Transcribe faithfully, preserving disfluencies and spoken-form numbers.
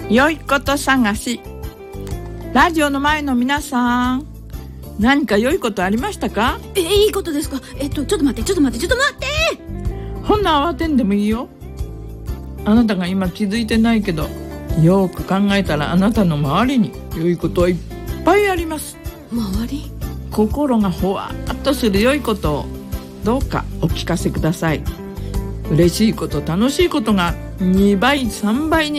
良いこと探し。ラジオの前の皆さん、何か良いことありましたか？ え、いいことですか？えっと、ちょっと待って、ちょっと待って、ちょっと待って。 ほんな慌てんでもいいよ。あなたが今気づいてないけど、よく考えたらあなたの周りに良いことはいっぱいあります。 周り？ 心がほわっとする良いことをどうかお聞かせください。嬉しいこと、楽しいことがにばいさんばいに